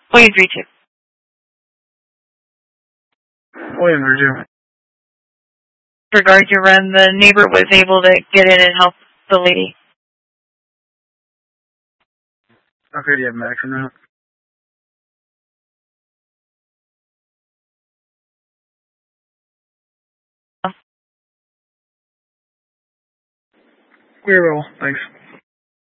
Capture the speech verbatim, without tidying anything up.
William three two. William three two. Regard your run, the neighbor was able to get in and help the lady. Okay, do you have Max in now? We will, thanks.